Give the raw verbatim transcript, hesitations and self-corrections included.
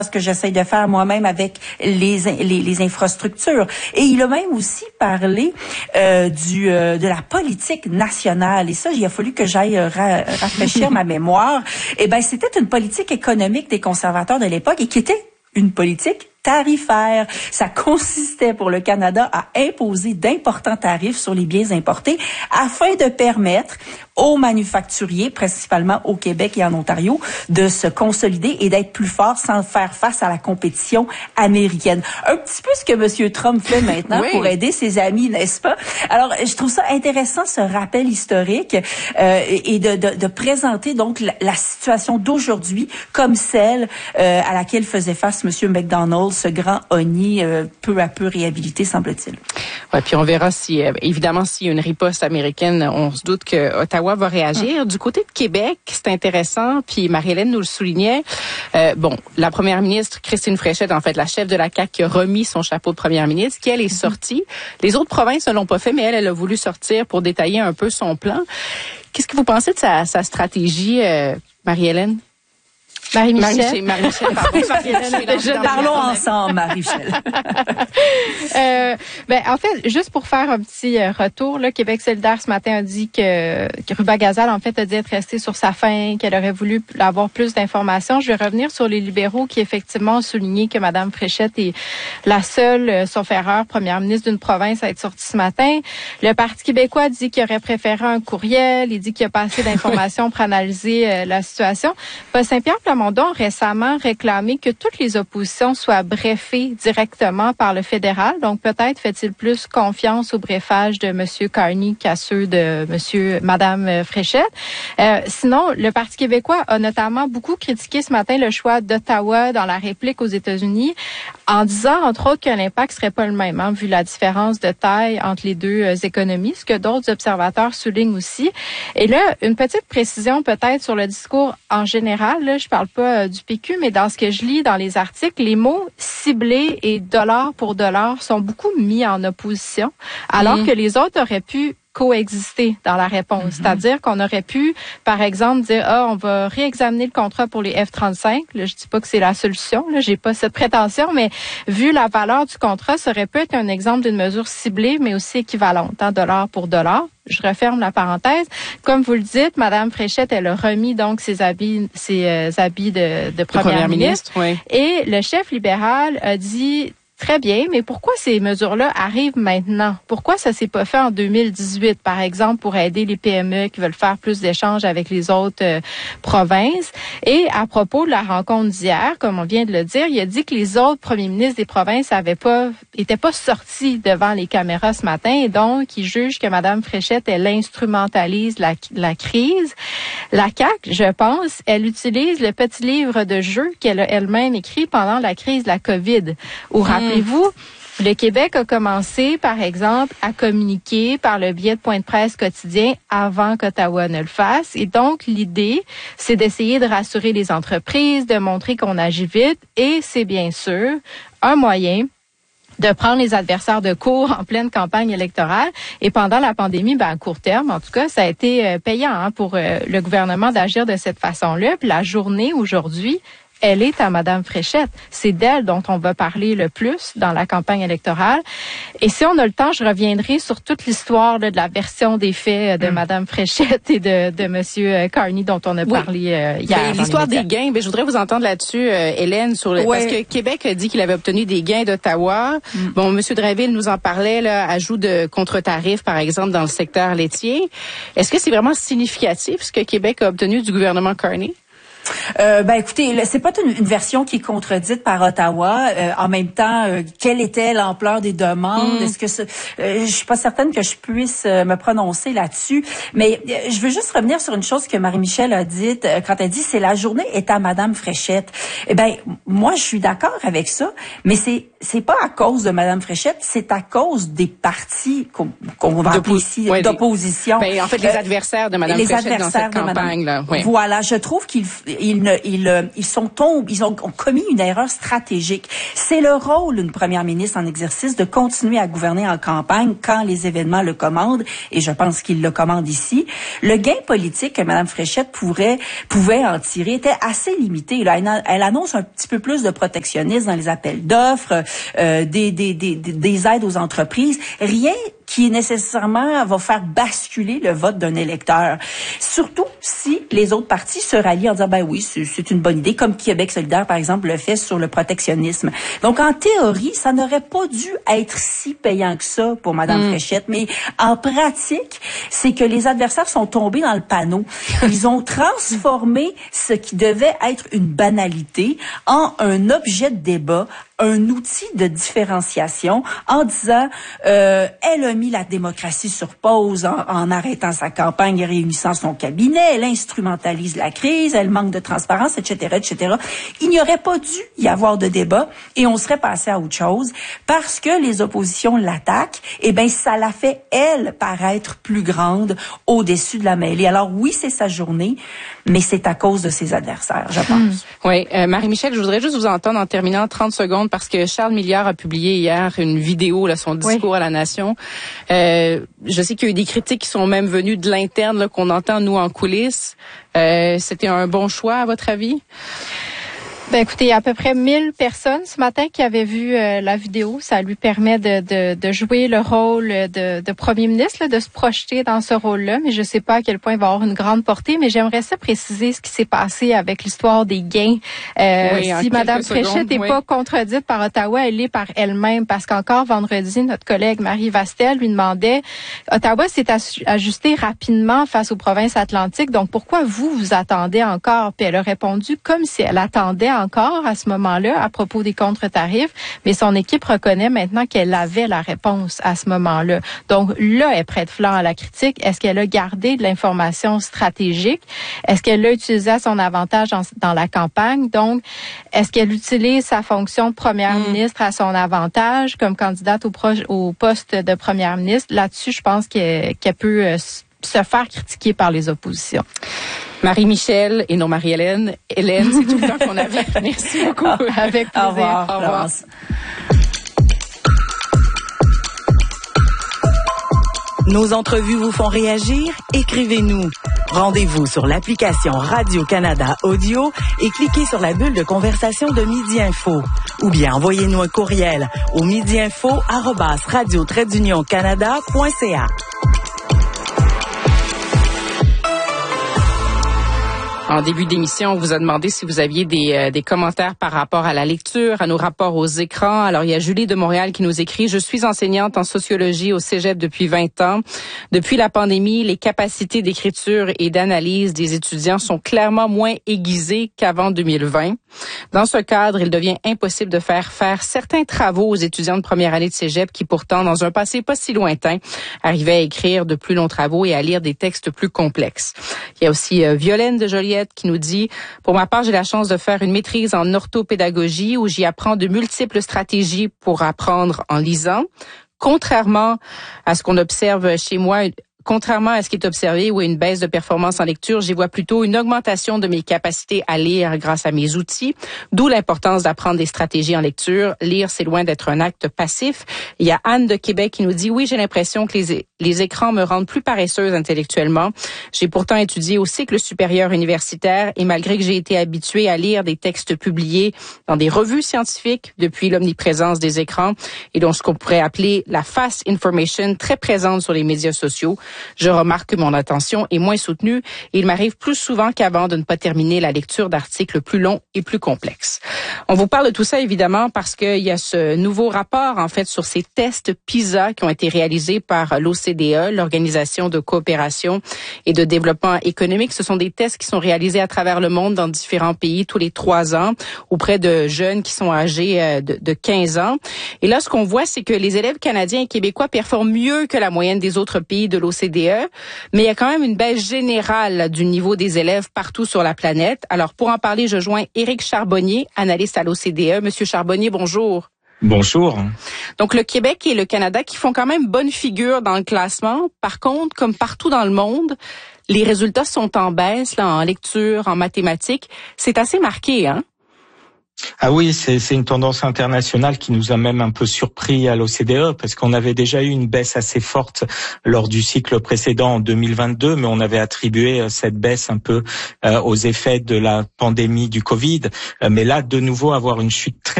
ce que j'essaie de faire moi-même avec les, les, les infrastructures. Et il a même aussi parlé euh, du euh, de la politique nationale. Et ça, il a fallu que j'aille ra- rafraîchir ma mémoire. Eh ben, c'était une politique économique des conservateurs de l'époque et qui était une politique tarifaire. Ça consistait pour le Canada à imposer d'importants tarifs sur les biens importés afin de permettre aux manufacturiers, principalement au Québec et en Ontario, de se consolider et d'être plus forts sans faire face à la compétition américaine. Un petit peu ce que M. Trump fait maintenant oui. pour aider ses amis, n'est-ce pas? Alors, je trouve ça intéressant, ce rappel historique, euh, et de, de, de présenter donc la, la situation d'aujourd'hui comme celle euh, à laquelle faisait face M. McDonald, ce grand honni euh, peu à peu réhabilité, semble-t-il. Ouais, puis on verra si, euh, évidemment, s'il y a une riposte américaine, on se doute que Ottawa va réagir. Hum. Du côté de Québec, c'est intéressant, puis Marie-Hélène nous le soulignait. Euh, bon, la première ministre, Christine Fréchette, en fait, la chef de la C A Q, qui a remis son chapeau de première ministre, qui, elle, est sortie. Les autres provinces ne l'ont pas fait, mais elle, elle a voulu sortir pour détailler un peu son plan. Qu'est-ce que vous pensez de sa, sa stratégie, euh, Marie-Hélène? Marie-Michel. Marie-Michel, pardon. Marie-Michel. Parlons ensemble, Marie-Michel. euh, ben, en fait, juste pour faire un petit retour, là, Québec solidaire ce matin a dit que, que Ruba Gazal, en fait, a dit être restée sur sa faim, qu'elle aurait voulu avoir plus d'informations. Je vais revenir sur les libéraux qui, effectivement, ont souligné que Mme Fréchette est la seule, sauf erreur, première ministre d'une province à être sortie ce matin. Le Parti québécois dit qu'il aurait préféré un courriel. Il dit qu'il n'y a pas assez d'informations pour analyser euh, la situation. Paul Saint-Pierre Plamondon a récemment réclamé que toutes les oppositions soient brefées directement par le fédéral. Donc, peut-être fait-il plus confiance au brefage de M. Carney qu'à ceux de M. Mme Fréchette. Euh, sinon, le Parti québécois a notamment beaucoup critiqué ce matin le choix d'Ottawa dans la réplique aux États-Unis en disant, entre autres, que l'impact serait pas le même, hein, vu la différence de taille entre les deux euh, économies, ce que d'autres observateurs soulignent aussi. Et là, une petite précision peut-être sur le discours en général. Là, je parle pas euh, du P Q, mais dans ce que je lis dans les articles, les mots ciblés et dollar pour dollar sont beaucoup mis en opposition, alors mmh. que les autres auraient pu coexister dans la réponse. Mm-hmm. C'est-à-dire qu'on aurait pu, par exemple, dire, ah, on va réexaminer le contrat pour les F trente-cinq. Là, je dis pas que c'est la solution. Là, j'ai pas cette prétention, mais vu la valeur du contrat, ça aurait pu être un exemple d'une mesure ciblée, mais aussi équivalente, hein, dollar pour dollar. Je referme la parenthèse. Comme vous le dites, Mme Fréchette, elle a remis donc ses habits, ses euh, habits de, de première, première ministre. ministre oui. Et le chef libéral a dit, très bien, mais pourquoi ces mesures-là arrivent maintenant? Pourquoi ça s'est pas fait en deux mille dix-huit, par exemple, pour aider les P M E qui veulent faire plus d'échanges avec les autres euh, provinces? Et à propos de la rencontre d'hier, comme on vient de le dire, il a dit que les autres premiers ministres des provinces avaient pas, étaient pas sortis devant les caméras ce matin, et donc il juge que Mme Fréchette, elle instrumentalise la, la crise. La C A Q, je pense, elle utilise le petit livre de jeu qu'elle a elle-même écrit pendant la crise de la COVID, où mmh. Rappelez-vous, le Québec a commencé, par exemple, à communiquer par le biais de points de presse quotidiens avant qu'Ottawa ne le fasse. Et donc, l'idée, c'est d'essayer de rassurer les entreprises, de montrer qu'on agit vite. Et c'est bien sûr un moyen de prendre les adversaires de court en pleine campagne électorale. Et pendant la pandémie, ben, à court terme, en tout cas, ça a été payant hein, pour euh, le gouvernement d'agir de cette façon-là. Puis la journée aujourd'hui, elle est à Mme Fréchette. C'est d'elle dont on va parler le plus dans la campagne électorale. Et si on a le temps, je reviendrai sur toute l'histoire là, de la version des faits de mm. Mme Fréchette et de, de M. Carney dont on a oui. parlé euh, hier. Ben, l'histoire des gains, ben, je voudrais vous entendre là-dessus, euh, Hélène, sur le, ouais. parce que Québec a dit qu'il avait obtenu des gains d'Ottawa. Mm. Bon, M. Drainville nous en parlait, là, ajout de contre-tarifs, par exemple, dans le secteur laitier. Est-ce que c'est vraiment significatif ce que Québec a obtenu du gouvernement Carney? Euh, ben écoutez, c'est pas une, une version qui est contredite par Ottawa. Euh, en même temps, euh, quelle était l'ampleur des demandes? Mm. Est-ce que ce, euh, je suis pas certaine que je puisse euh, me prononcer là-dessus. Mais euh, je veux juste revenir sur une chose que Marie-Michel a dite euh, quand elle dit c'est la journée est à Madame Fréchette. Eh ben moi je suis d'accord avec ça, mais c'est c'est pas à cause de Madame Fréchette, c'est à cause des partis qu'on, qu'on va appeler ici ouais, d'opposition. Ben, en fait, les adversaires de Mme les Fréchette adversaires dans cette campagne-là. Ouais. Voilà, je trouve qu'il ils, ne, ils, ils sont tombés, ils ont, ont commis une erreur stratégique. C'est le rôle d'une première ministre en exercice de continuer à gouverner en campagne quand les événements le commandent, et je pense qu'il le commande ici. Le gain politique que Mme Fréchette pourrait, pouvait en tirer était assez limité. Là, elle, elle annonce un petit peu plus de protectionnisme dans les appels d'offres, euh, des, des, des, des aides aux entreprises. Rien qui nécessairement va faire basculer le vote d'un électeur. Surtout si les autres partis se rallient en disant, ben oui, c'est, c'est une bonne idée, comme Québec solidaire, par exemple, le fait sur le protectionnisme. Donc, en théorie, ça n'aurait pas dû être si payant que ça pour Mme mmh. Fréchette, mais en pratique, c'est que les adversaires sont tombés dans le panneau. Ils ont transformé ce qui devait être une banalité en un objet de débat, un outil de différenciation en disant euh, elle a mis la démocratie sur pause en, en arrêtant sa campagne et réunissant son cabinet, elle instrumentalise la crise, elle manque de transparence, et cetera, et cetera. Il n'y aurait pas dû y avoir de débat et on serait passé à autre chose parce que les oppositions l'attaquent, et ben ça la fait elle paraître plus grande au-dessus de la mêlée. Alors oui, c'est sa journée, mais c'est à cause de ses adversaires, je pense. Mmh. Oui, euh, Marie-Michel, je voudrais juste vous entendre en terminant trente secondes parce que Charles Milliard a publié hier une vidéo, là, son discours oui. à la nation. Euh, je sais qu'il y a eu des critiques qui sont même venues de l'interne, là, qu'on entend, nous, en coulisses. Euh, c'était un bon choix, à votre avis? Ben écoutez, il y a à peu près mille personnes ce matin qui avaient vu euh, la vidéo. Ça lui permet de, de, de jouer le rôle de, de premier ministre, là, de se projeter dans ce rôle-là. Mais je sais pas à quel point il va avoir une grande portée. Mais j'aimerais ça préciser ce qui s'est passé avec l'histoire des gains. Euh, oui, si Mme Fréchette n'est oui. pas contredite par Ottawa, elle l'est par elle-même. Parce qu'encore vendredi, notre collègue Marie Vastel lui demandait, Ottawa s'est ajusté rapidement face aux provinces atlantiques. Donc pourquoi vous vous attendez encore? Puis elle a répondu comme si elle attendait encore à ce moment-là à propos des contre-tarifs, mais son équipe reconnaît maintenant qu'elle avait la réponse à ce moment-là. Donc là, elle prête flanc à la critique. Est-ce qu'elle a gardé de l'information stratégique? Est-ce qu'elle l'a utilisé à son avantage dans, dans la campagne? Donc, est-ce qu'elle utilise sa fonction de première mmh. ministre à son avantage comme candidate au, pro- au poste de première ministre? Là-dessus, je pense qu'elle, qu'elle peut euh, se faire critiquer par les oppositions. Marie-Michel et non Marie-Hélène. Hélène, c'est tout le temps qu'on avait. Merci beaucoup. Avec plaisir. Au revoir. Au revoir. Nos entrevues vous font réagir? Écrivez-nous. Rendez-vous sur l'application Radio-Canada Audio et cliquez sur la bulle de conversation de Midi Info. Ou bien envoyez-nous un courriel au midiinfo arobase radio trait d'union canada point c a. En début d'émission, on vous a demandé si vous aviez des, euh, des commentaires par rapport à la lecture, à nos rapports aux écrans. Alors, il y a Julie de Montréal qui nous écrit « Je suis enseignante en sociologie au cégep depuis vingt ans. Depuis la pandémie, les capacités d'écriture et d'analyse des étudiants sont clairement moins aiguisées qu'avant deux mille vingt. Dans ce cadre, il devient impossible de faire faire certains travaux aux étudiants de première année de cégep qui, pourtant, dans un passé pas si lointain, arrivaient à écrire de plus longs travaux et à lire des textes plus complexes. » Il y a aussi euh, Violaine de Joliette qui nous dit « Pour ma part, j'ai la chance de faire une maîtrise en orthopédagogie où j'y apprends de multiples stratégies pour apprendre en lisant. Contrairement à ce qu'on observe chez moi, Contrairement à ce qui est observé, où une baisse de performance en lecture, j'y vois plutôt une augmentation de mes capacités à lire grâce à mes outils, d'où l'importance d'apprendre des stratégies en lecture. Lire, c'est loin d'être un acte passif. Il y a Anne de Québec qui nous dit « Oui, j'ai l'impression que les, les écrans me rendent plus paresseuse intellectuellement. J'ai pourtant étudié au cycle supérieur universitaire et malgré que j'ai été habituée à lire des textes publiés dans des revues scientifiques depuis l'omniprésence des écrans et donc ce qu'on pourrait appeler la fast information très présente sur les médias sociaux, je remarque que mon attention est moins soutenue et il m'arrive plus souvent qu'avant de ne pas terminer la lecture d'articles plus longs et plus complexes. » On vous parle de tout ça évidemment parce qu'il y a ce nouveau rapport en fait sur ces tests PISA qui ont été réalisés par l'O C D E, l'Organisation de coopération et de développement économique. Ce sont des tests qui sont réalisés à travers le monde dans différents pays tous les trois ans auprès de jeunes qui sont âgés de, de quinze ans. Et là, ce qu'on voit, c'est que les élèves canadiens et québécois performent mieux que la moyenne des autres pays de l'O C D E, mais il y a quand même une baisse générale là, du niveau des élèves partout sur la planète. Alors, pour en parler, je joins Éric Charbonnier, analyste à l'O C D E. Monsieur Charbonnier, bonjour. Bonjour. Donc, le Québec et le Canada qui font quand même bonne figure dans le classement. Par contre, comme partout dans le monde, les résultats sont en baisse là, en lecture, en mathématiques. C'est assez marqué, hein? Ah oui, c'est, c'est une tendance internationale qui nous a même un peu surpris à l'O C D E parce qu'on avait déjà eu une baisse assez forte lors du cycle précédent en deux mille vingt-deux, mais on avait attribué cette baisse un peu euh, aux effets de la pandémie du Covid. Euh, mais là, de nouveau, avoir une chute très